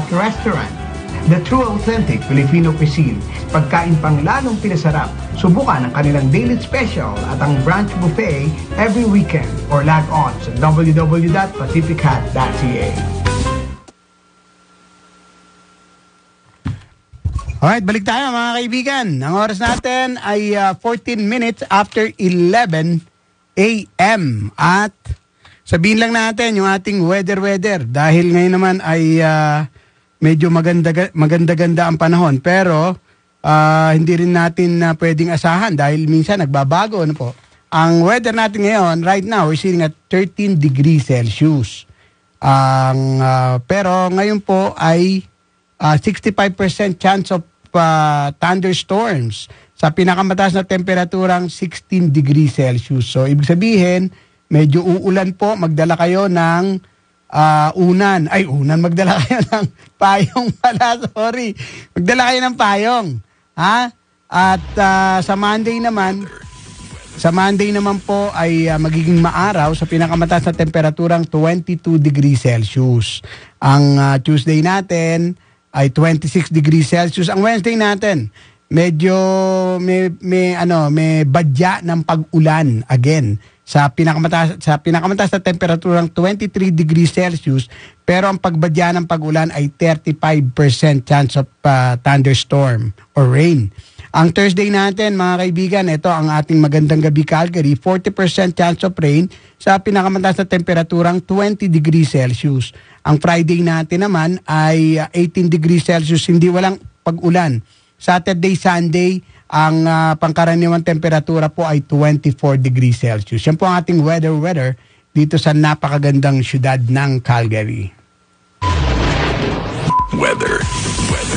Restaurant. The true authentic Filipino cuisine. Pagkain pang lalong pinasarap. Subukan ang kanilang daily special at ang brunch buffet every weekend or log on sa www.pacificat.ca. Alright, balik tayo mga kaibigan. Ang oras natin ay 14 minutes after 11 a.m. At sabihin lang natin yung ating weather dahil ngayon naman ay medyo maganda-ganda ang panahon. Pero hindi rin natin pwedeng asahan dahil minsan nagbabago. Ano po? Ang weather natin ngayon, right now, we're sitting at 13 degrees Celsius. Pero ngayon po ay 65% chance of thunderstorms sa pinakamataas na temperaturang 16 degrees Celsius. So, ibig sabihin, medyo uulan po. Magdala kayo ng magdala kayo ng payong pala. Sorry. Magdala kayo ng payong. Ha? At sa Monday naman po ay magiging maaraw sa pinakamataas na temperaturang 22 degrees Celsius. Ang Tuesday natin ay 26 degrees Celsius. Ang Wednesday natin, medyo may badya ng pag-ulan again sa pinakamataas na temperaturang 23 degrees Celsius, pero ang pagbadya ng pag-ulan ay 35% chance of thunderstorm or rain. Ang Thursday natin, mga kaibigan, ito ang ating magandang gabi Calgary, 40% chance of rain sa pinakamataas na temperaturang 20 degrees Celsius. Ang Friday natin naman ay 18 degrees Celsius, hindi walang pag-ulan. Saturday, Sunday, ang pangkaraniwang temperatura po ay 24 degrees Celsius. Yan po ang ating weather dito sa napakagandang syudad ng Calgary. Weather.